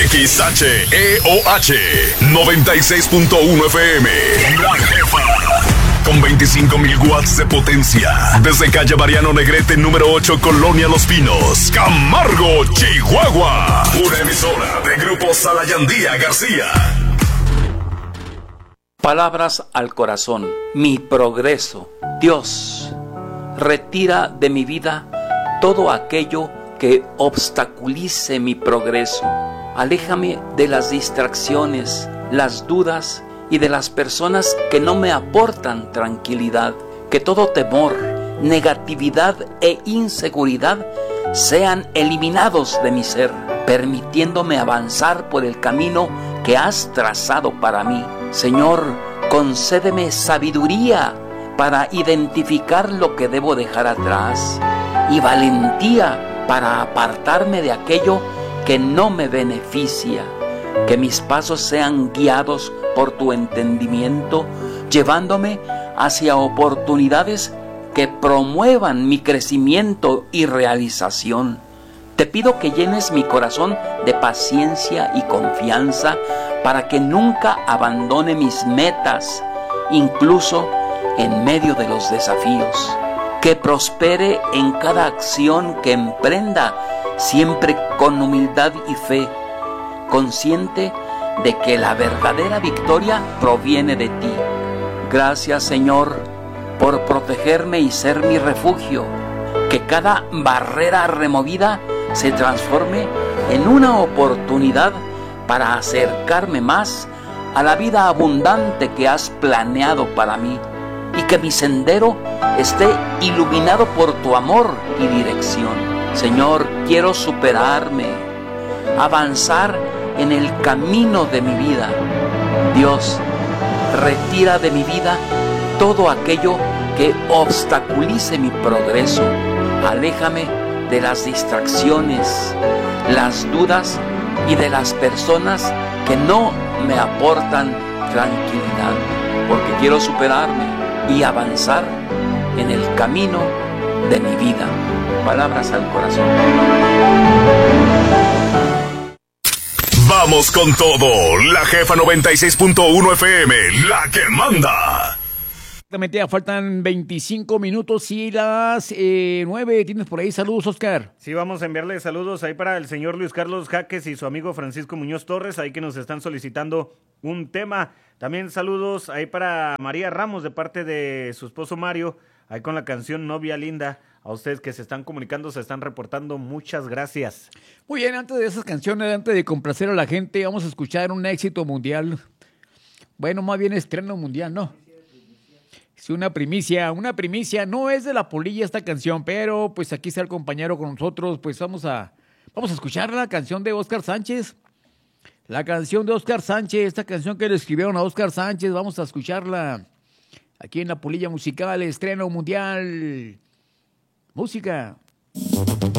XHEOH 96.1 FM. La Jefa. Con 25.000 watts de potencia. Desde calle Mariano Negrete, número 8, Colonia Los Pinos, Camargo, Chihuahua. Una emisora de Grupo Salayandía García. Palabras al corazón. Mi progreso. Dios, retira de mi vida todo aquello que obstaculice mi progreso. Aléjame de las distracciones, las dudas y de las personas que no me aportan tranquilidad. Que todo temor, negatividad e inseguridad sean eliminados de mi ser, permitiéndome avanzar por el camino que has trazado para mí. Señor, concédeme sabiduría para identificar lo que debo dejar atrás y valentía para apartarme de aquello que no me beneficia. Que mis pasos sean guiados por tu entendimiento, llevándome hacia oportunidades que promuevan mi crecimiento y realización. Te pido que llenes mi corazón de paciencia y confianza para que nunca abandone mis metas, incluso en medio de los desafíos. Que prospere en cada acción que emprenda, siempre con humildad y fe, consciente de que la verdadera victoria proviene de ti. Gracias, Señor, por protegerme y ser mi refugio. Que cada barrera removida se transforme en una oportunidad para acercarme más a la vida abundante que has planeado para mí, y que mi sendero esté iluminado por tu amor y dirección. Señor, quiero superarme, avanzar en el camino de mi vida. Dios, retira de mi vida todo aquello que obstaculice mi progreso. Aléjame de las distracciones, las dudas y de las personas que no me aportan tranquilidad, porque quiero superarme y avanzar en el camino de mi vida. Palabras al corazón. Vamos con todo. La Jefa 96.1 FM, la que manda. Exactamente, ya faltan 25 minutos y las 9. ¿Tienes por ahí saludos, Oscar? Sí, vamos a enviarle saludos ahí para el señor Luis Carlos Jaques y su amigo Francisco Muñoz Torres, ahí que nos están solicitando un tema. También saludos ahí para María Ramos de parte de su esposo Mario, ahí con la canción Novia Linda. A ustedes que se están comunicando, se están reportando, muchas gracias. Muy bien, antes de esas canciones, antes de complacer a la gente, vamos a escuchar un éxito mundial. Bueno, más bien estreno mundial, ¿no? Sí, una primicia, no es de La Polilla esta canción, pero pues aquí está el compañero con nosotros, pues vamos a escuchar la canción de Óscar Sánchez. La canción de Óscar Sánchez, esta canción que le escribieron a Óscar Sánchez, vamos a escucharla aquí en La Polilla Musical, estreno mundial. Música.